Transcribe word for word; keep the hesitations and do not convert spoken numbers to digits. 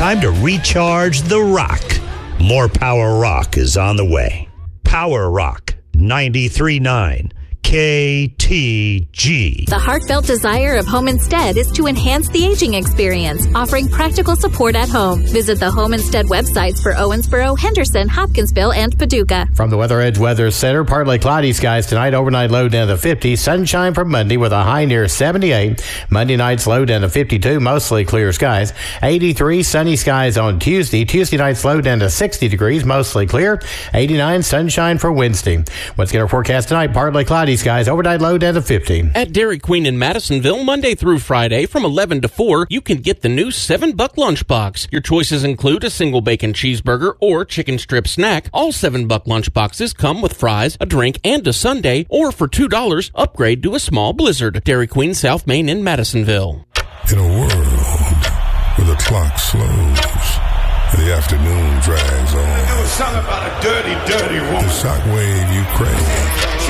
Time to recharge the rock. More Power Rock is on the way. Power Rock ninety-three point nine. K T G. The heartfelt desire of Home Instead is to enhance the aging experience, offering practical support at home. Visit the Home Instead websites for Owensboro, Henderson, Hopkinsville, and Paducah. From the Weather Edge Weather Center, partly cloudy skies tonight, overnight low down to fifty, sunshine for Monday with a high near seventy-eight. Monday night's low down to fifty-two, mostly clear skies. eighty-three, sunny skies on Tuesday. Tuesday night's low down to sixty degrees, mostly clear. eighty-nine, sunshine for Wednesday. What's going to forecast tonight? Partly cloudy skies, overnight low down to fifty. At Dairy Queen in Madisonville, Monday through Friday from eleven to four, you can get the new seven buck lunchbox. Your choices include a single bacon cheeseburger or chicken strip snack. All seven buck lunchboxes come with fries, a drink, and a sundae, or for two dollars, upgrade to a small Blizzard. Dairy Queen, South Main in Madisonville. In a world where the clock slows and the afternoon drags on, There was something about a dirty, dirty woman. the shockwave you crave